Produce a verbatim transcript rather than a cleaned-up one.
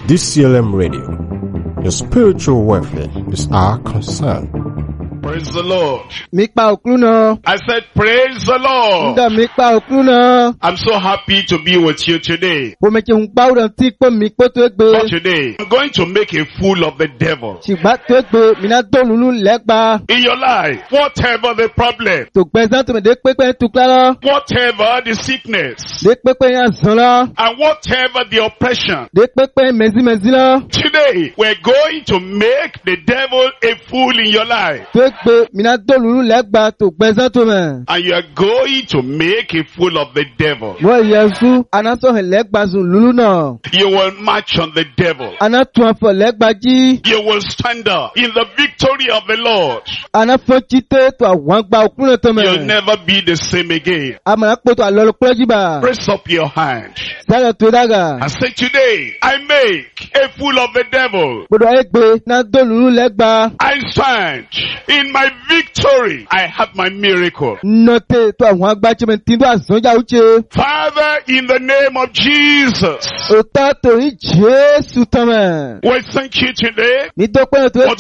D C L M Radio. Your spiritual welfare is our concern. Praise the Lord. Mikpa okruno. I said, praise the Lord. Nga mikpa okruno. I'm so happy to be with you today. Omeche nkpa udan tikpo mikpo to But egbe. today, I'm going to make a fool of the devil. Shigba to egbe mina dolulu legba. In your life, whatever the problem, To gbezan to me de pepe tukla. whatever the sickness, De pepe yan zan. and whatever the oppression, De pepe mezi mezi la. today we're going to make the devil a fool in your life. To egbe mina dolulu legba to gbezan to me. And you are going to make a fool of the devil. Mo yesu anaso he legba zun lulu na. You will march on the devil. Ana tu afo legba ji. You will stand up in the victory of the Lord. Ana fo chite to awan gba okruno to me. You'll never be the same again. Amana po to alolo kloji ba. Raise up your hand Sala to daga. and say, today I make a fool of the devil. Bodo egbe na dolulu legba. I stand in my victory. I have my miracle. Note to àwọn agbájẹ́mẹ̀ tí ń bá àzọ́jà uche. Father, in the name of Jesus, Òtá torí Jésù tán mẹ́. we thank you today Ní dọ́pẹ́ náà tó